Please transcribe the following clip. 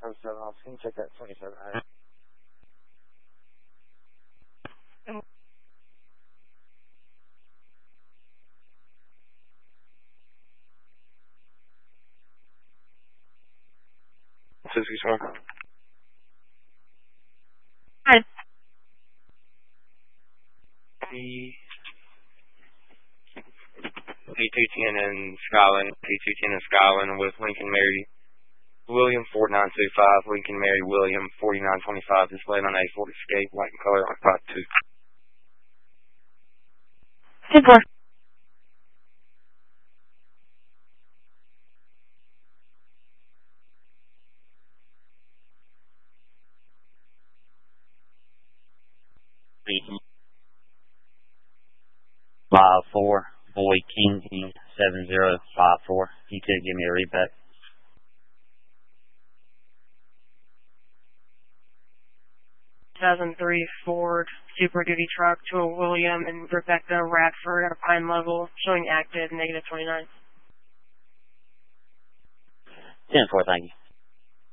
7 off. Can you check that 27? Suzuki Swarm. Hi. P210 in Scotland, P210 in Scotland with Lincoln Mary William 4925, Lincoln Mary William 4925, displayed on A4 escape, white and color on 52. 10-4. Live 4, Boy King 7054. If you could give me a read back. 2003 Ford Super Duty truck to a William and Rebecca Radford at a Pine Level, showing active, -29. 10-4, thank you.